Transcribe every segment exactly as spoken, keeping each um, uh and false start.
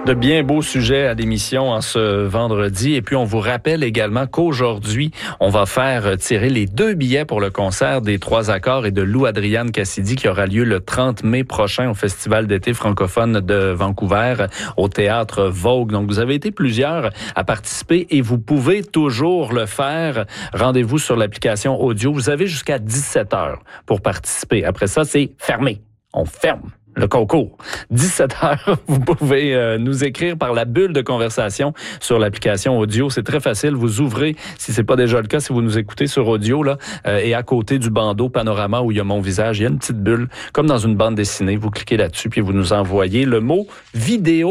De bien beaux sujets à l'émission en ce vendredi. Et puis, on vous rappelle également qu'aujourd'hui, on va faire tirer les deux billets pour le concert des Trois Accords et de Lou Adriane Cassidy qui aura lieu le trente mai prochain au Festival d'été francophone de Vancouver au Théâtre Vogue. Donc, vous avez été plusieurs à participer et vous pouvez toujours le faire. Rendez-vous sur l'application audio. Vous avez jusqu'à dix-sept heures pour participer. Après ça, c'est fermé. On ferme le concours. dix-sept heures, vous pouvez euh, nous écrire par la bulle de conversation sur l'application audio. C'est très facile. Vous ouvrez, si c'est pas déjà le cas, si vous nous écoutez sur audio, là, euh, et à côté du bandeau panorama où il y a mon visage, il y a une petite bulle, comme dans une bande dessinée. Vous cliquez là-dessus, puis vous nous envoyez le mot « vidéomaton ».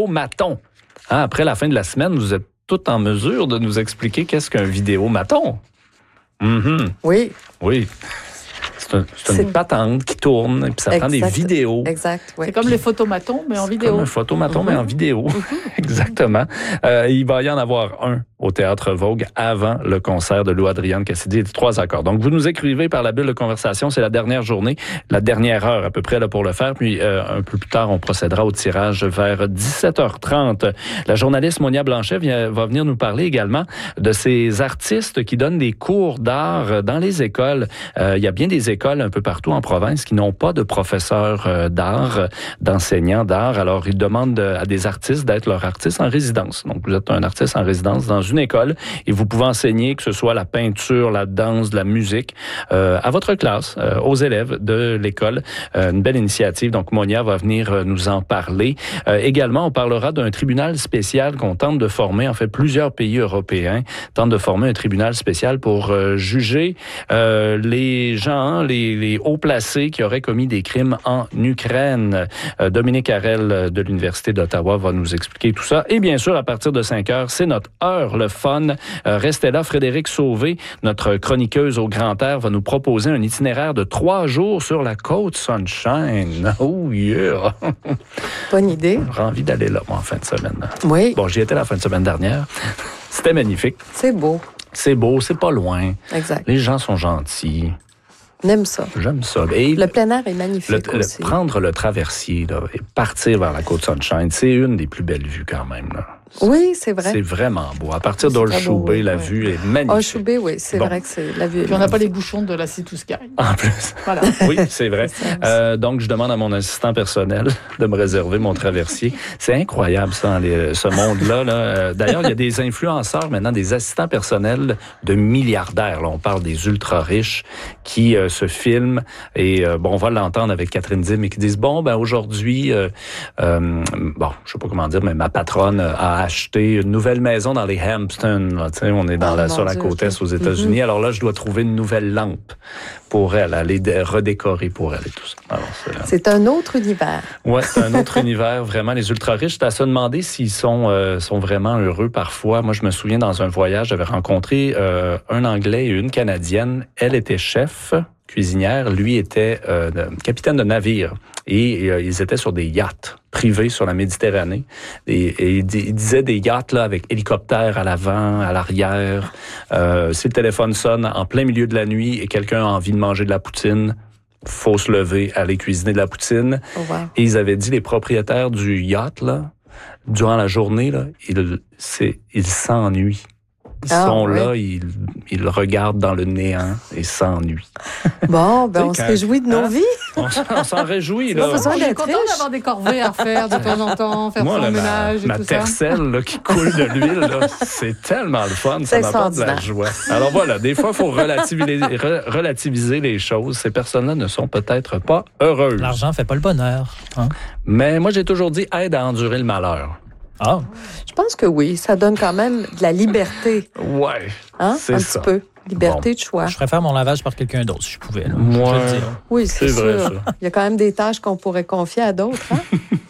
Hein, après la fin de la semaine, vous êtes tout en mesure de nous expliquer qu'est-ce qu'un vidéomaton. Mm-hmm. Oui. Oui. C'est, un, c'est, c'est une patente qui tourne et puis ça exact. Prend des vidéos. Exact, oui. C'est comme puis, les photomatons, mais en vidéo. C'est comme un photomaton, mm-hmm. mais en vidéo. Exactement. Euh, il va y en avoir un au Théâtre Vogue avant le concert de Lou Adriane Cassidy et des Trois Accords. Donc, vous nous écrivez par la bulle de conversation. C'est la dernière journée, la dernière heure à peu près là pour le faire. Puis, euh, un peu plus tard, on procédera au tirage vers dix-sept heures trente. La journaliste Monia Blanchet vient, va venir nous parler également de ces artistes qui donnent des cours d'art dans les écoles. Euh, il y a bien des écoles un peu partout en province qui n'ont pas de professeurs euh, d'art, d'enseignants d'art. Alors, ils demandent à des artistes d'être leur artiste en résidence. Donc, vous êtes un artiste en résidence dans une école et vous pouvez enseigner que ce soit la peinture, la danse, la musique euh, à votre classe, euh, aux élèves de l'école. Euh, une belle initiative. Donc, Monia va venir euh, nous en parler. Euh, également, on parlera d'un tribunal spécial qu'on tente de former. En fait, plusieurs pays européens tentent de former un tribunal spécial pour euh, juger euh, les gens, les, les hauts placés qui auraient commis des crimes en Ukraine. Euh, Dominique Harel de l'Université d'Ottawa va nous expliquer tout ça. Et bien sûr, à partir de cinq heures, c'est notre heure, le fun. Euh, restez là, Frédéric Sauvé, notre chroniqueuse au Grand Air, va nous proposer un itinéraire de trois jours sur la côte Sunshine. Oh yeah! Bonne idée. J'ai envie d'aller là, moi, en fin de semaine. Oui. Bon, j'y étais la fin de semaine dernière. C'était magnifique. C'est beau. C'est beau, c'est pas loin. Exact. Les gens sont gentils. On aime ça. J'aime ça. Et le plein air est magnifique le, aussi. Le, prendre le traversier là, et partir vers la côte Sunshine, c'est une des plus belles vues quand même. Là. Oui, c'est vrai. C'est vraiment beau. À partir d'Olshubé, oui, la oui. vue est magnifique. Olshubé, oui, c'est bon. Vrai que c'est la vue. Puis on n'a pas les bouchons de la Sea to Sky. En plus. Voilà. Oui, c'est vrai. euh, donc, je demande à mon assistant personnel de me réserver mon traversier. C'est incroyable, ça, les, ce monde-là. Là. D'ailleurs, il y a des influenceurs maintenant, des assistants personnels de milliardaires. Là, on parle des ultra-riches qui euh, se filment. Et euh, bon, on va l'entendre avec Catherine Dim et qui disent, bon, ben aujourd'hui, euh, euh, bon, je sais pas comment dire, mais ma patronne a acheté une nouvelle maison dans les Hamptons. Là, on est dans oh, la, sur la côte est aux États-Unis. Mm-hmm. Alors là, je dois trouver une nouvelle lampe pour elle, aller dé- redécorer pour elle et tout ça. Alors, c'est, c'est un autre univers. Oui, c'est un autre univers. Vraiment, les ultra-riches, c'est à se demander s'ils sont, euh, sont vraiment heureux parfois. Moi, je me souviens, dans un voyage, j'avais rencontré euh, un Anglais et une Canadienne. Elle était chef cuisinière, lui était euh, capitaine de navire. Et, et euh, ils étaient sur des yachts privés sur la Méditerranée. Et, et ils disaient des yachts là avec hélicoptère à l'avant, à l'arrière. Euh, si le téléphone sonne en plein milieu de la nuit et quelqu'un a envie de manger de la poutine, faut se lever, aller cuisiner de la poutine. Oh wow. Et ils avaient dit, les propriétaires du yacht, là, durant la journée, là, ils, c'est, ils s'ennuient. Ils ah, sont oui. là, ils, ils regardent dans le néant et s'ennuient. Bon, ben on se réjouit de nos hein? vies. On, on s'en réjouit, là. On est content d'avoir des corvées à faire de temps en temps, faire Moi, son là, ménage ma, et ma tout ça. Ma tercelle là, qui coule de l'huile, là, c'est tellement le fun, ça m'apporte de la joie. Alors voilà, des fois, il faut relativiser, re, relativiser les choses. Ces personnes-là ne sont peut-être pas heureuses. L'argent ne fait pas le bonheur. Hein? Mais moi, j'ai toujours dit, aide à endurer le malheur. Ah. Je pense que oui, ça donne quand même de la liberté. Ouais, hein? c'est un ça. Un petit peu. Liberté bon. de choix. Je ferais faire mon lavage par quelqu'un d'autre, si je pouvais. Là. Moi, je oui, c'est, c'est sûr. vrai, ça. Il y a quand même des tâches qu'on pourrait confier à d'autres. Hein?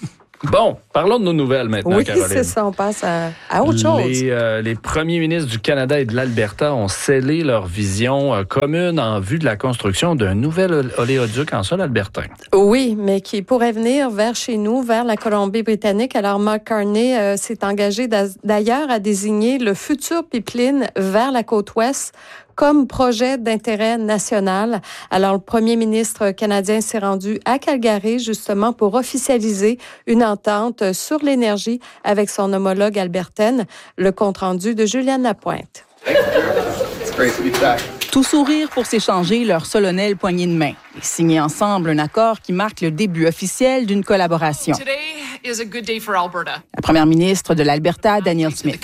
Bon, parlons de nos nouvelles maintenant, oui, Caroline. Oui, c'est ça. On passe à, à autre chose. Les, euh, les premiers ministres du Canada et de l'Alberta ont scellé leur vision euh, commune en vue de la construction d'un nouvel oléoduc en sol albertain. Oui, mais qui pourrait venir vers chez nous, vers la Colombie-Britannique. Alors, Mark Carney euh, s'est engagé d'ailleurs à désigner le futur pipeline vers la côte ouest comme projet d'intérêt national. Alors, le premier ministre canadien s'est rendu à Calgary justement pour officialiser une entente sur l'énergie avec son homologue albertaine. Le compte-rendu de Juliane Lapointe. Tout sourire pour s'échanger leur solennelle poignée de main et signer ensemble un accord qui marque le début officiel d'une collaboration. La première ministre de l'Alberta, Danielle Smith.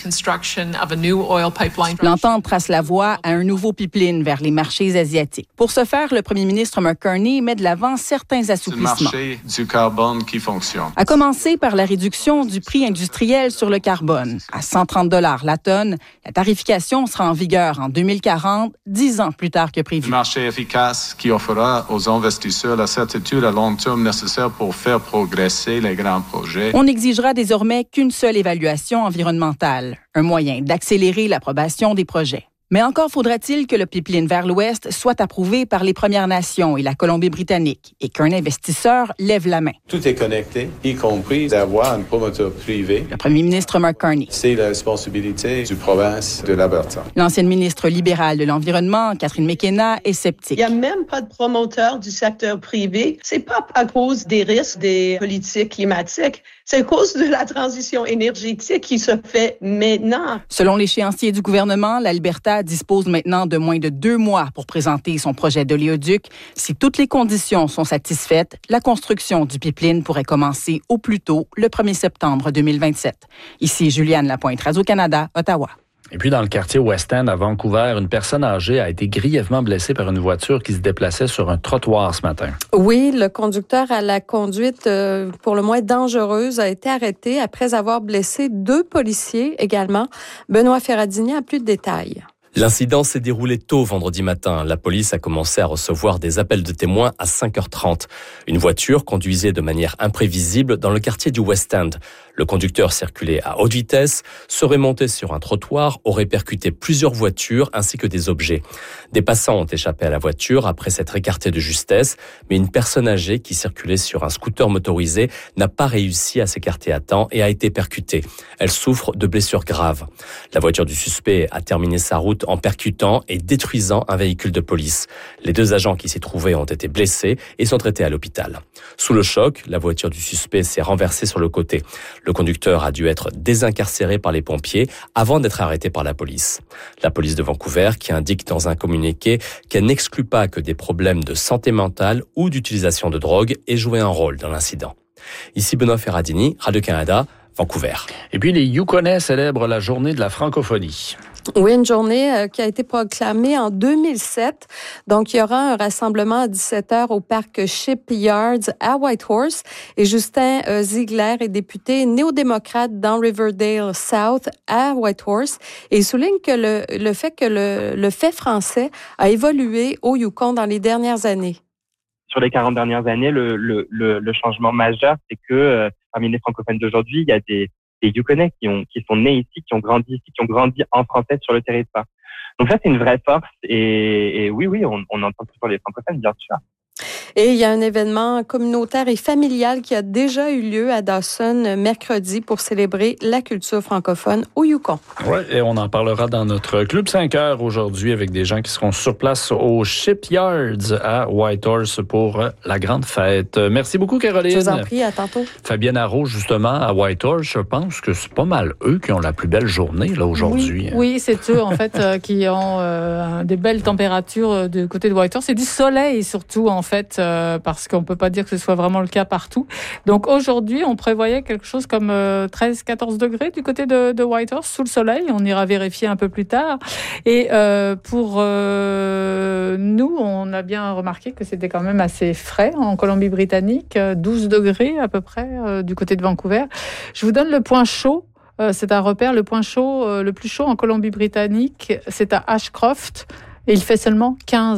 L'entente trace la voie à un nouveau pipeline vers les marchés asiatiques. Pour ce faire, le premier ministre Mark Carney met de l'avant certains assouplissements. C'est le marché du carbone qui fonctionne. À commencer par la réduction du prix industriel sur le carbone. À cent trente dollars la tonne, la tarification sera en vigueur en deux mille quarante, dix ans plus tard que prévu. Un marché efficace qui offrira aux investisseurs la certitude à long terme nécessaire pour faire progresser les grands projets. On n'exigera désormais qu'une seule évaluation environnementale, un moyen d'accélérer l'approbation des projets. Mais encore faudra-t-il que le pipeline vers l'Ouest soit approuvé par les Premières Nations et la Colombie-Britannique et qu'un investisseur lève la main. Tout est connecté, y compris d'avoir un promoteur privé. Le premier ministre Mark Carney. C'est la responsabilité du province de l'Alberta. L'ancienne ministre libérale de l'Environnement, Catherine McKenna, est sceptique. Il n'y a même pas de promoteur du secteur privé. C'est pas à cause des risques des politiques climatiques. C'est à cause de la transition énergétique qui se fait maintenant. Selon l'échéancier du gouvernement, l'Alberta dispose maintenant de moins de deux mois pour présenter son projet d'oléoduc. Si toutes les conditions sont satisfaites, la construction du pipeline pourrait commencer au plus tôt le premier septembre deux mille vingt-sept. Ici Juliane Lapointe, Radio-Canada, Ottawa. Et puis, dans le quartier West End, à Vancouver, une personne âgée a été grièvement blessée par une voiture qui se déplaçait sur un trottoir ce matin. Oui, le conducteur à la conduite euh, pour le moins dangereuse a été arrêté après avoir blessé deux policiers également. Benoît Ferradini a plus de détails. L'incident s'est déroulé tôt vendredi matin. La police a commencé à recevoir des appels de témoins à cinq heures trente. Une voiture conduisait de manière imprévisible dans le quartier du West End. Le conducteur circulait à haute vitesse, serait monté sur un trottoir, aurait percuté plusieurs voitures ainsi que des objets. Des passants ont échappé à la voiture après s'être écartés de justesse, mais une personne âgée qui circulait sur un scooter motorisé n'a pas réussi à s'écarter à temps et a été percutée. Elle souffre de blessures graves. La voiture du suspect a terminé sa route en percutant et détruisant un véhicule de police. Les deux agents qui s'y trouvaient ont été blessés et sont traités à l'hôpital. Sous le choc, la voiture du suspect s'est renversée sur le côté. Le conducteur a dû être désincarcéré par les pompiers avant d'être arrêté par la police. La police de Vancouver qui indique dans un communiqué qu'elle n'exclut pas que des problèmes de santé mentale ou d'utilisation de drogue aient joué un rôle dans l'incident. Ici Benoît Ferradini, Radio-Canada, Vancouver. Et puis les Yukonnais célèbrent la journée de la francophonie. Oui, une journée euh, qui a été proclamée en deux mille sept. Donc, il y aura un rassemblement à dix-sept heures au parc Shipyards à Whitehorse. Et Justin euh, Ziegler est député néo-démocrate dans Riverdale South à Whitehorse. Et il souligne que le, le fait que le, le fait français a évolué au Yukon dans les dernières années. Sur les quarante dernières années, le, le, le, le changement majeur, c'est que euh, parmi les francophones d'aujourd'hui, il y a des des Yukonnais qui ont, qui sont nés ici, qui ont grandi ici, qui ont grandi en français sur le territoire. Donc ça, c'est une vraie force. Et, et oui, oui, on, on entend toujours les francophones, bien sûr. Et il y a un événement communautaire et familial qui a déjà eu lieu à Dawson mercredi pour célébrer la culture francophone au Yukon. Oui, et on en parlera dans notre Club cinq heures aujourd'hui avec des gens qui seront sur place au Shipyards à Whitehorse pour la grande fête. Merci beaucoup, Caroline. Je vous en prie, à tantôt. Fabienne Arrault, justement, à Whitehorse, je pense que c'est pas mal eux qui ont la plus belle journée là aujourd'hui. Oui, oui c'est eux, en fait, euh, qui ont euh, des belles températures du côté de Whitehorse. C'est du soleil, surtout, en fait, euh, parce qu'on peut pas dire que ce soit vraiment le cas partout. Donc aujourd'hui, on prévoyait quelque chose comme euh, treize à quatorze degrés du côté de, de Whitehorse, sous le soleil. On ira vérifier un peu plus tard. Et euh, pour euh, nous, on a bien remarqué que c'était quand même assez frais en Colombie-Britannique, douze degrés à peu près euh, du côté de Vancouver. Je vous donne le point chaud. Euh, c'est un repère. Le point chaud, euh, le plus chaud en Colombie-Britannique, c'est à Ashcroft et il fait seulement quinze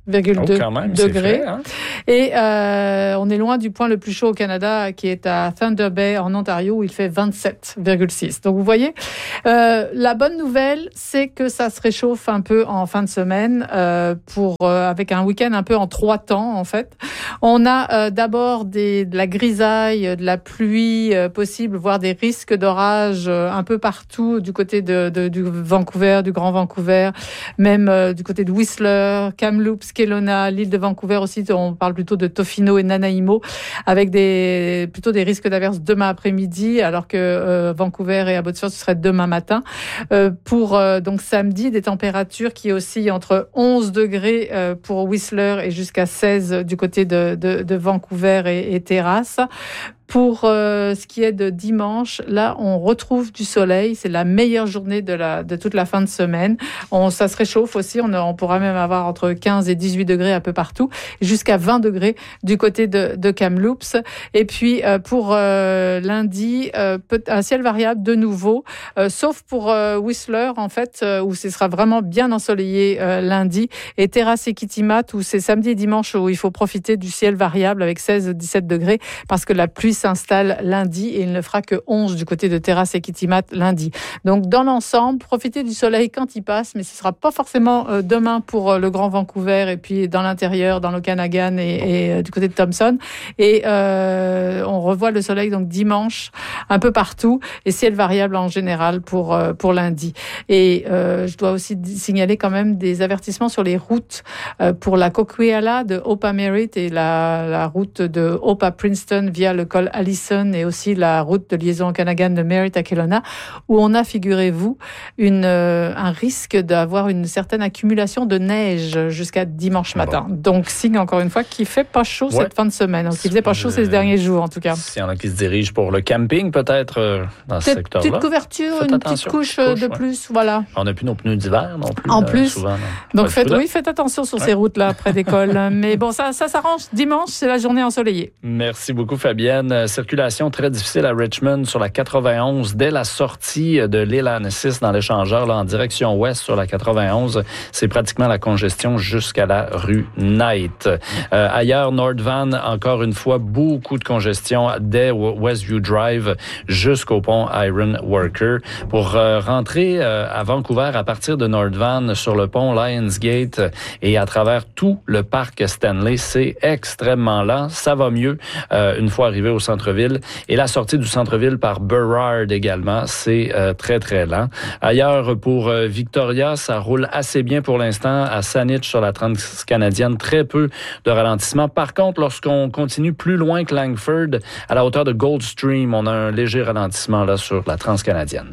virgule deux oh, même, degrés. Frais, hein? Et euh, on est loin du point le plus chaud au Canada, qui est à Thunder Bay, en Ontario, où il fait vingt-sept virgule six. Donc, vous voyez, euh, la bonne nouvelle, c'est que ça se réchauffe un peu en fin de semaine, euh, pour euh, avec un week-end un peu en trois temps, en fait. On a euh, d'abord des, de la grisaille, de la pluie euh, possible, voire des risques d'orage euh, un peu partout, du côté de, de du Vancouver, du Grand Vancouver, même euh, du côté de Whistler, Kamloops, Kelowna, l'île de Vancouver aussi. On parle plutôt de Tofino et Nanaimo, avec des plutôt des risques d'averses demain après-midi, alors que euh, Vancouver et Abbotsford ce serait demain matin. Euh, pour euh, donc samedi, des températures qui oscillent entre onze degrés euh, pour Whistler et jusqu'à seize du côté de, de, de Vancouver et, et Terrasse. Pour euh, ce qui est de dimanche, là, on retrouve du soleil. C'est la meilleure journée de la de toute la fin de semaine. On, ça se réchauffe aussi. On, on pourra même avoir entre quinze et dix-huit degrés un peu partout, jusqu'à vingt degrés du côté de, de Kamloops. Et puis euh, pour euh, lundi, euh, peut, un ciel variable de nouveau, euh, sauf pour euh, Whistler en fait, euh, où ce sera vraiment bien ensoleillé euh, lundi, et Terrasse et Kitimat, où c'est samedi et dimanche où il faut profiter du ciel variable avec seize à dix-sept degrés, parce que la pluie s'installe lundi et il ne fera que onze du côté de Terrasse et Kitimat lundi. Donc dans l'ensemble, profitez du soleil quand il passe, mais ce ne sera pas forcément euh, demain pour euh, le Grand Vancouver et puis dans l'intérieur, dans l'Okanagan et, et euh, du côté de Thompson. Et euh, on revoit le soleil donc dimanche un peu partout et ciel variable en général pour euh, pour lundi. Et euh, je dois aussi signaler quand même des avertissements sur les routes euh, pour la Coquihalla de Opa Merritt et la, la route de Opa Princeton via le col Allison et aussi la route de liaison Okanagan de Merritt à Kelowna, où on a, figurez-vous, une, euh, un risque d'avoir une certaine accumulation de neige jusqu'à dimanche matin. Bon. Donc, signe encore une fois qu'il ne fait pas chaud ouais. cette fin de semaine. Donc, il ne faisait pas chaud euh, ces derniers jours, en tout cas. S'il y en a qui se dirigent pour le camping, peut-être, euh, dans ce secteur-là. Petite couverture, faites une petite couche, couche de ouais. plus, voilà. On n'a plus nos pneus d'hiver non plus. En euh, plus. Souvent, donc, faites, oui, faites attention sur ouais. ces routes-là, près d'école. Mais bon, ça, ça s'arrange. Dimanche, c'est la journée ensoleillée. Merci beaucoup, Fabienne. Circulation très difficile à Richmond sur la quatre-vingt-onze dès la sortie de l'île Annecis dans l'échangeur là, en direction ouest sur la quatre-vingt-onze. C'est pratiquement la congestion jusqu'à la rue Knight. Euh, ailleurs, Nordvan, encore une fois, beaucoup de congestion dès Westview Drive jusqu'au pont Iron Worker. Pour euh, rentrer euh, à Vancouver à partir de Nordvan sur le pont Lionsgate et à travers tout le parc Stanley, c'est extrêmement lent. Ça va mieux euh, une fois arrivé au centre-ville. Et la sortie du centre-ville par Burrard également, c'est euh, très, très lent. Ailleurs, pour euh, Victoria, ça roule assez bien pour l'instant. À Saanich, sur la transcanadienne, très peu de ralentissement. Par contre, lorsqu'on continue plus loin que Langford, à la hauteur de Goldstream, on a un léger ralentissement là sur la transcanadienne.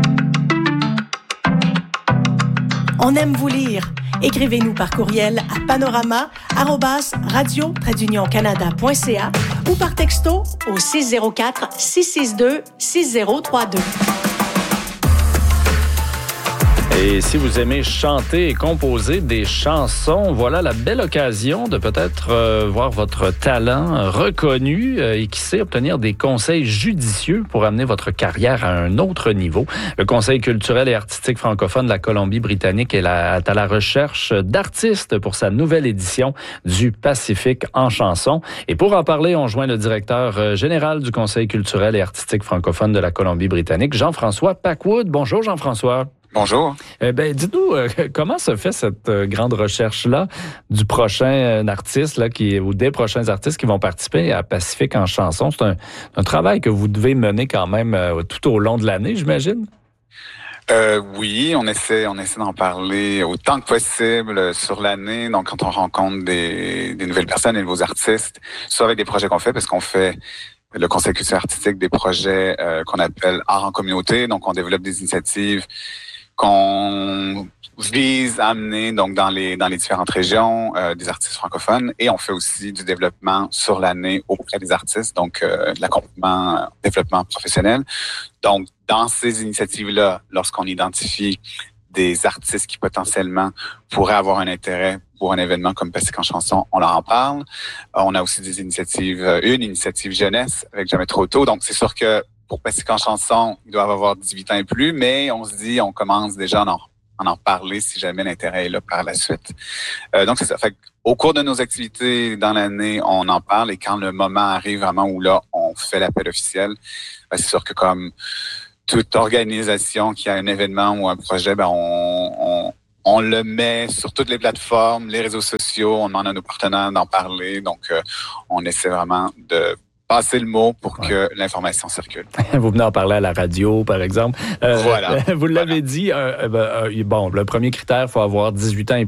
On aime vous lire. Écrivez-nous par courriel à panorama arobase radio tiret union canada point c a ou par texto au six zéro quatre six six deux six zéro trois deux. Et si vous aimez chanter et composer des chansons, voilà la belle occasion de peut-être euh, voir votre talent reconnu euh, et qui sait obtenir des conseils judicieux pour amener votre carrière à un autre niveau. Le Conseil culturel et artistique francophone de la Colombie-Britannique est, la, est à la recherche d'artistes pour sa nouvelle édition du Pacifique en chanson. Et pour en parler, on joint le directeur général du Conseil culturel et artistique francophone de la Colombie-Britannique, Jean-François Packwood. Bonjour Jean-François. Bonjour. Eh ben, dites-nous, euh, comment se fait cette euh, grande recherche-là du prochain euh, artiste, là, qui, ou des prochains artistes qui vont participer à Pacifique en chanson? C'est un, un travail que vous devez mener quand même euh, tout au long de l'année, j'imagine? Euh, oui, on essaie, on essaie d'en parler autant que possible sur l'année. Donc, quand on rencontre des, des nouvelles personnes, des nouveaux artistes, soit avec des projets qu'on fait, parce qu'on fait le Conseil culturel artistique des projets euh, qu'on appelle art en communauté. Donc, on développe des initiatives qu'on vise à amener donc dans les dans les différentes régions euh, des artistes francophones, et on fait aussi du développement sur l'année auprès des artistes, donc euh, de l'accompagnement, euh, développement professionnel. Donc dans ces initiatives-là, lorsqu'on identifie des artistes qui potentiellement pourraient avoir un intérêt pour un événement comme Pacifique en chanson, on leur en parle. Euh, on a aussi des initiatives, euh, une initiative jeunesse avec Jamais trop tôt. Donc c'est sûr que pour Pacifique en chanson, ils doivent avoir dix-huit ans et plus, mais on se dit, on commence déjà à en, en, en parler si jamais l'intérêt est là par la suite. Euh, donc, c'est ça. Fait au cours de nos activités dans l'année, on en parle et quand le moment arrive vraiment où là, on fait l'appel officiel, ben, c'est sûr que comme toute organisation qui a un événement ou un projet, ben on, on, on le met sur toutes les plateformes, les réseaux sociaux, on demande à nos partenaires d'en parler. Donc, euh, on essaie vraiment de passer le mot pour ouais. que l'information circule. Vous venez en parler à la radio, par exemple. Euh, voilà. Vous l'avez voilà. dit, euh, euh, bon, le premier critère, il faut avoir dix-huit ans et